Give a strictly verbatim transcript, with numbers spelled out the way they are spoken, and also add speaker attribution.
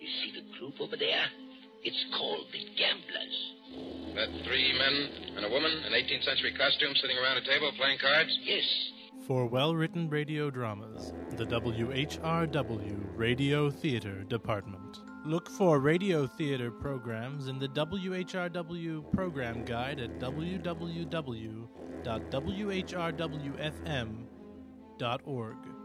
Speaker 1: see the group over there? It's called the Gamblers.
Speaker 2: That three men and a woman in eighteenth century costume sitting around a table playing cards?
Speaker 1: Yes.
Speaker 3: For well-written radio dramas, the W H R W Radio Theater Department. Look for radio theater programs in the W H R W program guide at w w w dot w h r w f m dot org.